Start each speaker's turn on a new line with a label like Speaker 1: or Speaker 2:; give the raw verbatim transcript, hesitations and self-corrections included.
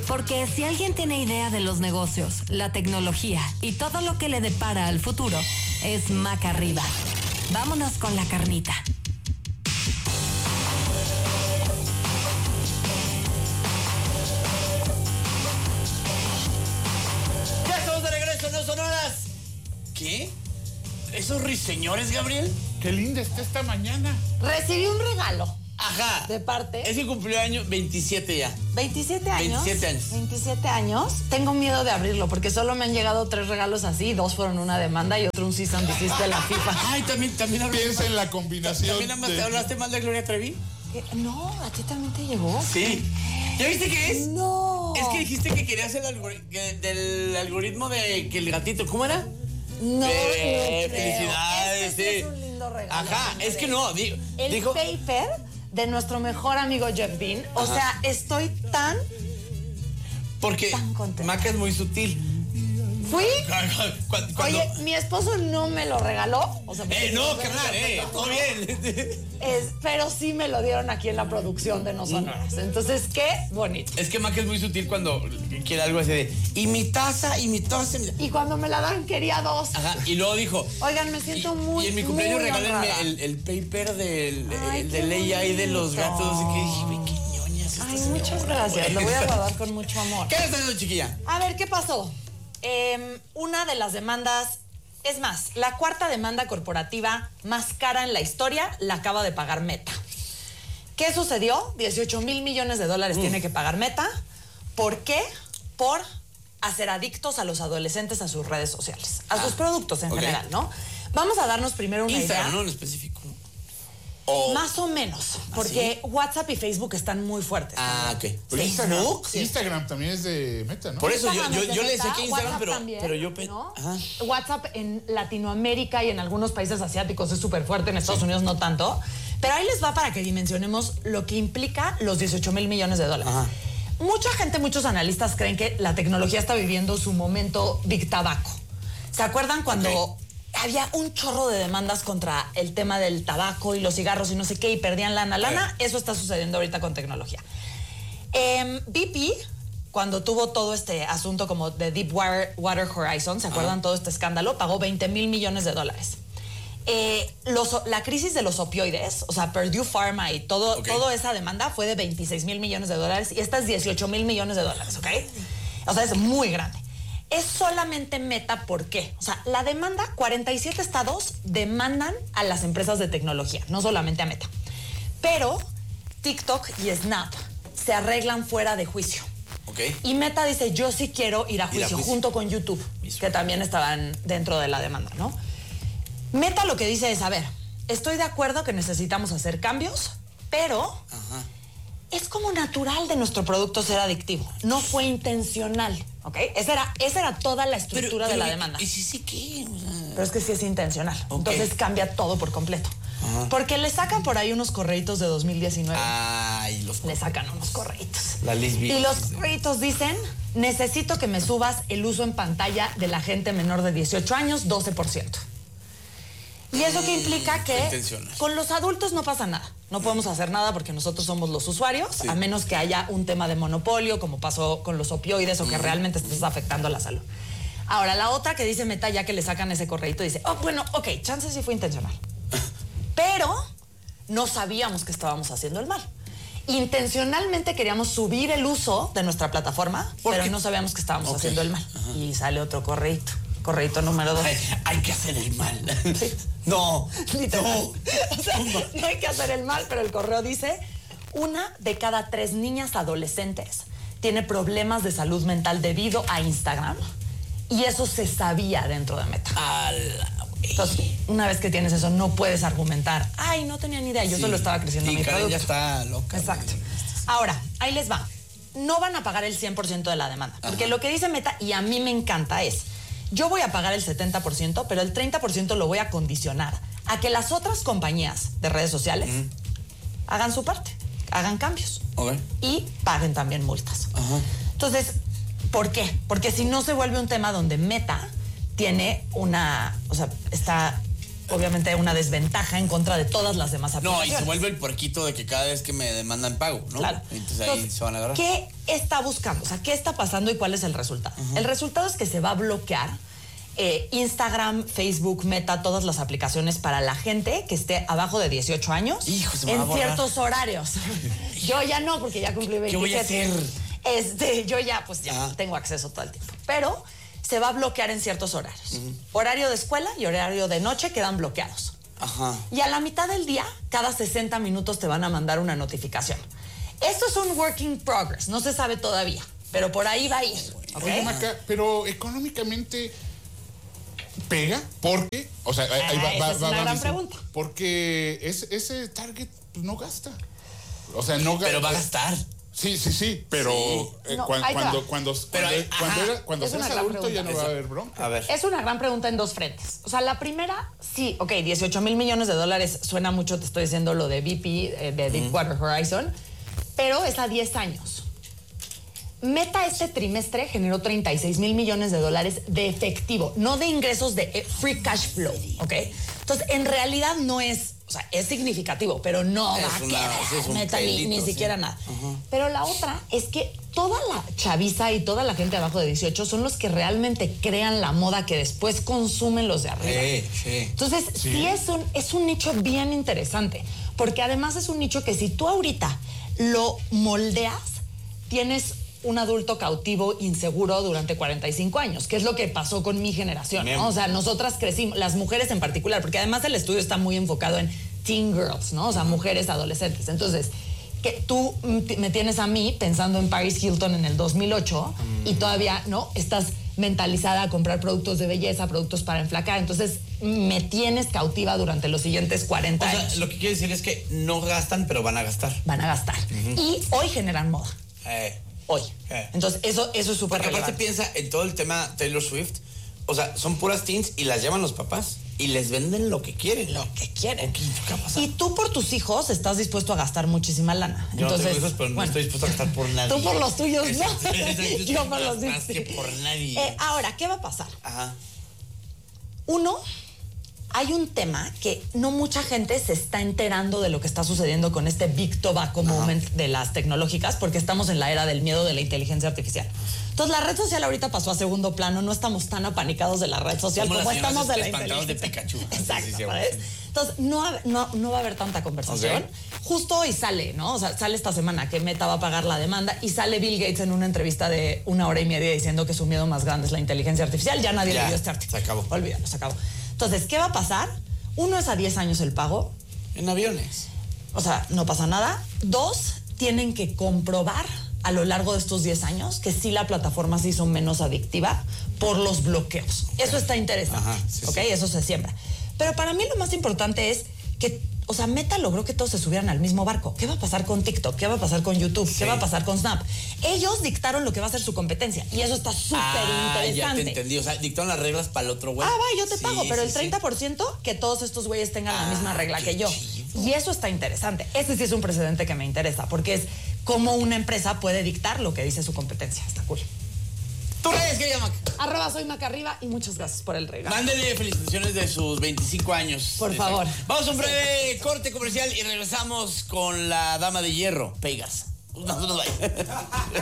Speaker 1: Porque si alguien tiene idea de los negocios, la tecnología y todo lo que le depara al futuro, es Maca Arriba. Vámonos con la carnita.
Speaker 2: Ya estamos de regreso, ¿no, Sonoras? ¿Qué? ¿Esos ruiseñores, Gabriel?
Speaker 3: Qué linda está esta mañana.
Speaker 4: Recibí un regalo.
Speaker 2: Ajá.
Speaker 4: ¿De parte?
Speaker 2: Es que cumplió año veintisiete ya.
Speaker 4: ¿veintisiete años?
Speaker 2: veintisiete años.
Speaker 4: veintisiete años. Tengo miedo de abrirlo porque solo me han llegado tres regalos así. Dos fueron una demanda y otro un cease and desist de la FIFA.
Speaker 2: Ay, también, también hablaste.
Speaker 3: Piensa en la combinación.
Speaker 2: ¿También nada más
Speaker 3: de...
Speaker 2: te hablaste mal de Gloria Trevi?
Speaker 4: ¿Qué? No, ¿a ti también te llegó?
Speaker 2: Sí. ¿Ya viste qué es?
Speaker 4: No.
Speaker 2: Es que dijiste que querías el algoritmo del algoritmo de que el gatito. ¿Cómo era?
Speaker 4: No,
Speaker 2: Eh,
Speaker 4: no creo.
Speaker 2: felicidades,
Speaker 4: Este sí
Speaker 2: sí.
Speaker 4: es un lindo regalo.
Speaker 2: Ajá, es que no, di-
Speaker 4: El
Speaker 2: dijo.
Speaker 4: paper de nuestro mejor amigo Jeff Bean. O
Speaker 2: Ajá.
Speaker 4: sea, estoy tan...
Speaker 2: Porque
Speaker 4: tan contenta.
Speaker 2: Maca es muy sutil.
Speaker 4: Fui...
Speaker 2: Cuando, cuando-
Speaker 4: Oye, mi esposo no me lo regaló. O sea, porque
Speaker 2: eh, no,
Speaker 4: me
Speaker 2: carnal, eh, todo bien.
Speaker 4: Es, pero sí me lo dieron aquí en la producción de No Sonoras. Entonces, qué bonito.
Speaker 2: Es que Maca es muy sutil cuando quiere algo así de. Y mi taza, y mi taza. y mi-".
Speaker 4: Y cuando me la dan, quería dos.
Speaker 2: Ajá, y luego dijo.
Speaker 4: Oigan, me siento
Speaker 2: y,
Speaker 4: muy
Speaker 2: Y en mi cumpleaños
Speaker 4: muy
Speaker 2: regálenme
Speaker 4: honrada.
Speaker 2: el, el paper del
Speaker 4: Ay,
Speaker 2: el
Speaker 4: qué
Speaker 2: de Leia y de los
Speaker 4: bonito.
Speaker 2: gatos. Y que dije, "Güey, qué ñoñas esta
Speaker 4: Ay,
Speaker 2: señora,
Speaker 4: muchas gracias.
Speaker 2: güey".
Speaker 4: Lo voy a guardar con mucho amor.
Speaker 2: ¿Qué le estás haciendo, chiquilla?
Speaker 4: A ver, ¿qué pasó? Eh, una de las demandas, es más, la cuarta demanda corporativa más cara en la historia la acaba de pagar Meta. ¿Qué sucedió? dieciocho mil millones de dólares mm. tiene que pagar Meta. ¿Por qué? Por hacer adictos a los adolescentes a sus redes sociales, a ah, sus productos en okay. general, ¿no? Vamos a darnos primero una
Speaker 2: Instagram,
Speaker 4: idea.
Speaker 2: ¿no? En específico.
Speaker 4: O... Más o menos, porque ¿Ah, sí? WhatsApp y Facebook están muy fuertes.
Speaker 2: Ah, ok.
Speaker 3: ¿Sí? Instagram, sí. Instagram también es de Meta, ¿no?
Speaker 2: Por eso
Speaker 4: Instagram
Speaker 2: yo, yo, yo le decía que Instagram,
Speaker 4: WhatsApp
Speaker 2: pero,
Speaker 4: también,
Speaker 2: pero yo... Pe...
Speaker 4: ¿no? WhatsApp en Latinoamérica y en algunos países asiáticos es súper fuerte, en Estados sí. Unidos no tanto. Pero ahí les va para que dimensionemos lo que implica los dieciocho mil millones de dólares. Ajá. Mucha gente, muchos analistas creen que la tecnología está viviendo su momento Big Tabaco. ¿Se acuerdan cuando... Okay. Había un chorro de demandas contra el tema del tabaco y los cigarros y no sé qué, y perdían lana, lana? Eso está sucediendo ahorita con tecnología. Eh, B P, cuando tuvo todo este asunto como de Deepwater Horizon, ¿se acuerdan? Uh-huh. Todo este escándalo, pagó veinte mil millones de dólares. Eh, los, la crisis de los opioides, o sea, Purdue Pharma y todo, okay. toda esa demanda fue de veintiséis mil millones de dólares y esta es dieciocho mil millones de dólares, ¿ok? O sea, es muy grande. Es solamente Meta, ¿por qué? O sea, la demanda, cuarenta y siete estados demandan a las empresas de tecnología, no solamente a Meta. Pero TikTok y Snap se arreglan fuera de juicio.
Speaker 2: Okay.
Speaker 4: Y Meta dice, yo sí quiero ir a juicio, ir a juicio. junto con YouTube, Mismo. que también estaban dentro de la demanda, ¿no? Meta lo que dice es, a ver, estoy de acuerdo que necesitamos hacer cambios, pero... Ajá. Es como natural de nuestro producto ser adictivo. No fue intencional, ¿ok? Esa era, esa era toda la estructura pero, pero, de la demanda.
Speaker 2: ¿Y si sí qué? O sea...
Speaker 4: Pero es que sí es intencional. Okay. Entonces cambia todo por completo.
Speaker 2: Ajá.
Speaker 4: Porque le sacan por ahí unos correitos de dos mil diecinueve.
Speaker 2: Ay, los...
Speaker 4: Le sacan unos correitos.
Speaker 2: La lesbiana.
Speaker 4: Y los correitos dicen, necesito que me subas el uso en pantalla de la gente menor de dieciocho años, doce por ciento. Y eso que implica que con los adultos no pasa nada. No podemos hacer nada porque nosotros somos los usuarios, sí. a menos que haya un tema de monopolio, como pasó con los opioides, o que mm. realmente estés afectando a la salud. Ahora, la otra que dice Meta, ya que le sacan ese correíto, dice, oh, bueno, ok, chance sí fue intencional. Pero no sabíamos que estábamos haciendo el mal. Intencionalmente queríamos subir el uso de nuestra plataforma, pero no sabíamos que estábamos okay. haciendo el mal. Ajá. Y sale otro correíto. Correíto número dos.
Speaker 2: Hay, hay que hacer el mal.
Speaker 4: Sí.
Speaker 2: No,
Speaker 4: literal.
Speaker 2: no.
Speaker 4: O sea, no hay que hacer el mal, pero el correo dice, una de cada tres niñas adolescentes tiene problemas de salud mental debido a Instagram. Y eso se sabía dentro de Meta.
Speaker 2: Ala,
Speaker 4: Entonces, una vez que tienes eso, no puedes argumentar, ay, no tenía ni idea, yo sí. solo estaba creciendo
Speaker 2: sí,
Speaker 4: mi
Speaker 2: Karen
Speaker 4: producto.
Speaker 2: Ya está loca.
Speaker 4: Exacto. Ahora, ahí les va. No van a pagar el cien por ciento de la demanda. Porque Ajá. lo que dice Meta, y a mí me encanta, es... Yo voy a pagar el setenta por ciento, pero el treinta por ciento lo voy a condicionar a que las otras compañías de redes sociales uh-huh. hagan su parte, hagan cambios
Speaker 2: okay.
Speaker 4: y paguen también multas.
Speaker 2: Uh-huh.
Speaker 4: Entonces, ¿por qué? Porque si no se vuelve un tema donde Meta tiene una, o sea, está obviamente una desventaja en contra de todas las demás
Speaker 2: No,
Speaker 4: aplicaciones.
Speaker 2: y se vuelve el puerquito de que cada vez que me demandan pago, ¿no?
Speaker 4: Claro.
Speaker 2: Entonces ahí
Speaker 4: Entonces,
Speaker 2: se van a agarrar.
Speaker 4: ¿qué está buscando? O sea, ¿qué está pasando y cuál es el resultado? Uh-huh. El resultado es que se va a bloquear eh, Instagram, Facebook, Meta, todas las aplicaciones para la gente que esté abajo de dieciocho años.
Speaker 2: Hijo, se me
Speaker 4: en
Speaker 2: va a borrar.
Speaker 4: Ciertos horarios. Yo ya no, porque ya cumplí veintisiete.
Speaker 2: ¿Qué voy a hacer?
Speaker 4: Este, yo ya, pues ya
Speaker 2: Ajá.
Speaker 4: tengo acceso todo el tiempo. Pero se va a bloquear en ciertos horarios. Uh-huh. Horario de escuela y horario de noche quedan bloqueados.
Speaker 2: Ajá.
Speaker 4: Y a la mitad del día, cada sesenta minutos te van a mandar una notificación. Esto es un work in progress, no se sabe todavía, pero por ahí va a ir. ¿Okay?
Speaker 3: Oye, Maca, pero económicamente pega, porque, o sea, ahí
Speaker 4: Ah,
Speaker 3: va,
Speaker 4: esa
Speaker 3: va,
Speaker 4: es
Speaker 3: va,
Speaker 4: una
Speaker 3: va
Speaker 4: gran
Speaker 3: mi-
Speaker 4: pregunta.
Speaker 3: Porque es, ese target pues, no gasta. O sea, no gasta.
Speaker 2: Pero va a gastar.
Speaker 3: Sí, sí, sí, pero
Speaker 2: Sí.
Speaker 3: eh,
Speaker 4: No,
Speaker 3: cuan-
Speaker 4: ahí te
Speaker 3: cuando,
Speaker 4: va.
Speaker 3: cuando,
Speaker 2: Pero,
Speaker 3: cuando,
Speaker 2: ajá.
Speaker 3: cuando, era- cuando
Speaker 4: Es una
Speaker 3: seas
Speaker 4: gran
Speaker 3: adulto ya no
Speaker 4: pregunta.
Speaker 3: va a haber bronca.
Speaker 2: A ver.
Speaker 4: Es una gran pregunta en dos frentes. O sea, la primera, sí, ok, dieciocho mil millones de dólares suena mucho, te estoy diciendo lo de B P, eh, de Deepwater Horizon, pero es a diez años. Meta este trimestre generó treinta y seis mil millones de dólares de efectivo, no de ingresos de eh, free cash flow, ¿ok? Entonces, en realidad no es, o sea, es significativo, pero no
Speaker 2: Es
Speaker 4: va a
Speaker 2: una-
Speaker 4: quedar
Speaker 2: sí, es un
Speaker 4: Meta ni,
Speaker 2: pelito,
Speaker 4: ni
Speaker 2: sí.
Speaker 4: siquiera nada. Pero la otra es que toda la chaviza y toda la gente abajo de dieciocho son los que realmente crean la moda que después consumen los de arriba.
Speaker 2: Sí, sí.
Speaker 4: Entonces, sí, es, un, es un nicho bien interesante, porque además es un nicho que si tú ahorita lo moldeas, tienes un adulto cautivo inseguro durante cuarenta y cinco años, que es lo que pasó con mi generación, ¿no? O sea, nosotras crecimos, las mujeres en particular, porque además el estudio está muy enfocado en teen girls, ¿no? O sea, mujeres adolescentes. Entonces, que tú me tienes a mí pensando en Paris Hilton en el dos mil ocho mm. y todavía, ¿no? Estás mentalizada a comprar productos de belleza, productos para enflacar. Entonces, me tienes cautiva durante los siguientes cuarenta
Speaker 2: O sea,
Speaker 4: años.
Speaker 2: lo que quiere decir es que no gastan, pero van a gastar.
Speaker 4: Van a gastar. Uh-huh. Y hoy generan moda.
Speaker 2: Eh.
Speaker 4: Hoy.
Speaker 2: Eh.
Speaker 4: Entonces, eso, eso es súper
Speaker 2: Porque aparte
Speaker 4: relevante.
Speaker 2: piensa en todo el tema Taylor Swift. O sea, son puras teens y las llevan los papás y les venden lo que quieren.
Speaker 4: Lo que quieren.
Speaker 2: ¿Qué, qué va a pasar?
Speaker 4: Y tú por tus hijos estás dispuesto a gastar muchísima lana.
Speaker 2: Yo
Speaker 4: Entonces,
Speaker 2: no tengo hijos, pero no
Speaker 4: bueno,
Speaker 2: estoy dispuesto a gastar por nadie.
Speaker 4: Tú por los tuyos, ¿no?
Speaker 2: Exacto, exacto,
Speaker 4: Yo por los
Speaker 2: más,
Speaker 4: míos.
Speaker 2: más que por nadie.
Speaker 4: Eh, ahora, ¿qué va a pasar?
Speaker 2: Ajá.
Speaker 4: Uno, hay un tema que no mucha gente se está enterando de lo que está sucediendo con este big tobacco
Speaker 2: Ajá.
Speaker 4: moment de las tecnológicas, porque estamos en la era del miedo de la inteligencia artificial. Entonces, la red social ahorita pasó a segundo plano, no estamos tan apanicados de la red social
Speaker 2: Como
Speaker 4: como
Speaker 2: las
Speaker 4: estamos de la
Speaker 2: espantados de
Speaker 4: inteligencia.
Speaker 2: Pikachu.
Speaker 4: Exacto,
Speaker 2: Sí, sí, sí,
Speaker 4: ¿sabes?
Speaker 2: sí.
Speaker 4: Entonces, no, ha- no, no va a haber tanta conversación.
Speaker 2: Ok.
Speaker 4: Justo hoy sale, ¿no? O sea, sale esta semana que Meta va a pagar la demanda y sale Bill Gates en una entrevista de una hora y media diciendo que su miedo más grande es la inteligencia artificial. Ya nadie
Speaker 2: Ya,
Speaker 4: le dio este artículo.
Speaker 2: se acabó.
Speaker 4: Olvídalo, se acabó. Entonces, ¿qué va a pasar? Uno es a diez años el pago.
Speaker 2: En aviones.
Speaker 4: O sea, no pasa nada. Dos, tienen que comprobar a lo largo de estos diez años que sí la plataforma se hizo menos adictiva por los bloqueos. Okay. Eso está interesante.
Speaker 2: Ajá, sí,
Speaker 4: ¿Ok?
Speaker 2: sí.
Speaker 4: Eso se siembra. Pero para mí lo más importante es que, o sea, Meta logró que todos se subieran al mismo barco. ¿Qué va a pasar con TikTok? ¿Qué va a pasar con YouTube?
Speaker 2: Sí.
Speaker 4: ¿Qué va a pasar con Snap? Ellos dictaron lo que va a ser su competencia y eso está súper
Speaker 2: Ah, ya
Speaker 4: interesante.
Speaker 2: te entendí. O sea, dictaron las reglas para el otro güey.
Speaker 4: Ah, va, yo te
Speaker 2: Sí,
Speaker 4: pago, pero
Speaker 2: sí,
Speaker 4: el
Speaker 2: sí.
Speaker 4: treinta por ciento que todos estos güeyes tengan la
Speaker 2: Ah,
Speaker 4: misma regla
Speaker 2: qué
Speaker 4: que yo.
Speaker 2: chido.
Speaker 4: Y eso está interesante. Ese sí es un precedente que me interesa, porque es cómo una empresa puede dictar lo que dice su competencia. Está cool.
Speaker 2: ¿Tú redes qué llama?
Speaker 4: Arroba soy Maca Arriba y muchas gracias por el regalo.
Speaker 2: Mándele felicitaciones de sus veinticinco años.
Speaker 4: Por
Speaker 2: Exacto.
Speaker 4: favor.
Speaker 2: Vamos a un breve corte comercial y regresamos con la dama de hierro, Pegas. No, no, no,